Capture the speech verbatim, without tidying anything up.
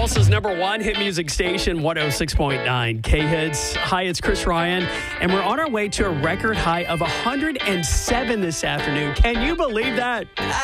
Tulsa's number one hit music station, one oh six point nine K-Hits. Hi, it's Chris Ryan, and we're on our way to a record high of one hundred seven this afternoon. Can you believe that?